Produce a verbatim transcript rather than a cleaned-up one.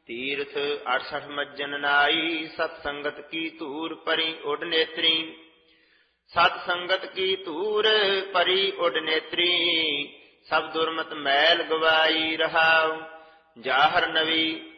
ਤੀਰਥ ਅਠਸਠ ਮੱਜਨ ਨਾਈ, ਸਤ ਸੰਗਤ ਕੀ ਧੂਰ ਪਰੀ ਉਡ ਨੇਤਰੀ। ਸਤ ਸੰਗਤ ਕੀ ਧੂਰ ਪਰੀ ਉਡ ਨੇਤਰੀ, ਸਭ ਦੁਰਮਤ ਮੈਲ ਗਵਾਈ ਰਹਾਉ। ਜਾਹਰ ਨਵੀ